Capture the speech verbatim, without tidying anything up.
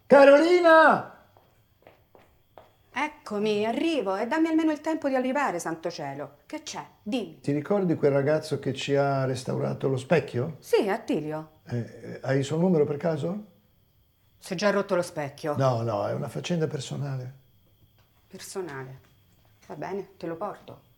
Carolina! Eccomi, arrivo e dammi almeno il tempo di arrivare, santo cielo. Che c'è? Dimmi. Ti ricordi quel ragazzo che ci ha restaurato lo specchio? Sì, Attilio. Eh, eh, hai il suo numero per caso? Si è già rotto lo specchio. No, no, è una faccenda personale. Personale. Va bene, te lo porto.